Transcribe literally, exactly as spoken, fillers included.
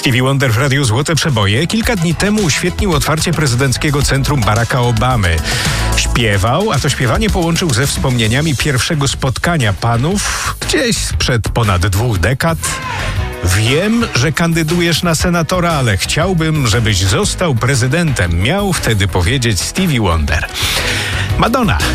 Stevie Wonder w Radiu Złote Przeboje kilka dni temu uświetnił otwarcie prezydenckiego centrum Baracka Obamy. Śpiewał, a to śpiewanie połączył ze wspomnieniami pierwszego spotkania panów gdzieś sprzed ponad dwóch dekad. Wiem, że kandydujesz na senatora, ale chciałbym, żebyś został prezydentem, miał wtedy powiedzieć Stevie Wonder. Madonna